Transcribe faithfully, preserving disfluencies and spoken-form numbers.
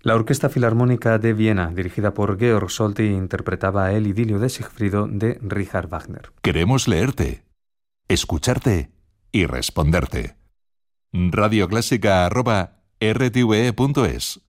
La Orquesta Filarmónica de Viena, dirigida por Georg Solti, interpretaba el idilio de Sigfrido de Richard Wagner. Queremos leerte, escucharte y responderte. radioclásica arroba r t v e punto es